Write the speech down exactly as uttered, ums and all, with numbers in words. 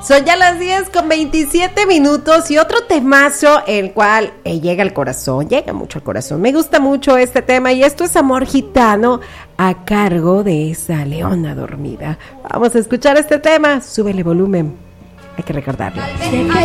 Son ya las diez con veintisiete minutos y otro temazo el cual eh, llega al corazón, llega mucho al corazón. Me gusta mucho este tema y esto es Amor Gitano a cargo de esa leona dormida. Vamos a escuchar este tema, súbele volumen, hay que recordarlo.